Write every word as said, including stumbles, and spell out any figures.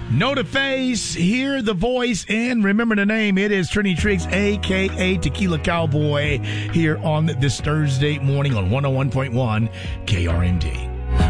Know the face, hear the voice, and remember the name. It is Trini Triggs, a k a. Tequila Cowboy, here on this Thursday morning on one oh one point one K R M D.